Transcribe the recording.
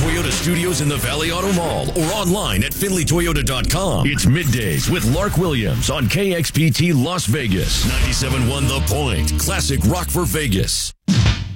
Toyota studios in the Valley Auto Mall or online at FinleyToyota.com. It's Middays with Lark Williams on KXPT Las Vegas. 97.1 The Point. Classic rock for Vegas.